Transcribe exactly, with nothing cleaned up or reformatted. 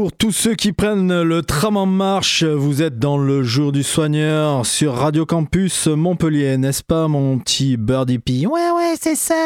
Pour tous ceux qui prennent le tram en marche, vous êtes dans le jour du soigneur sur Radio Campus Montpellier, n'est-ce pas mon petit Birdie P? Ouais, ouais, c'est ça.